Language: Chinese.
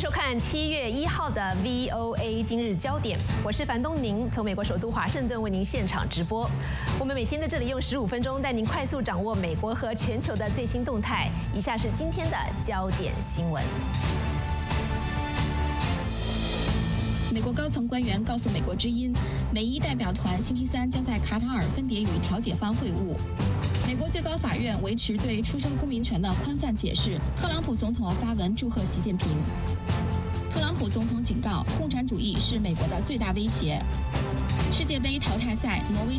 收看7月1号的 VOA 今日焦点，我是樊东宁，从美国首都华盛顿为您现场直播。我们每天在这里用15分钟带您快速掌握美国和全球的最新动态。以下是今天的焦点新闻。 美国高层官员告诉美国之音，美伊代表团星期三将在卡塔尔分别与调解方会晤。美国最高法院维持对出生公民权的宽泛解释。特朗普总统发文祝贺习近平。特朗普总统警告，共产主义是美国的最大威胁。世界杯淘汰赛，挪威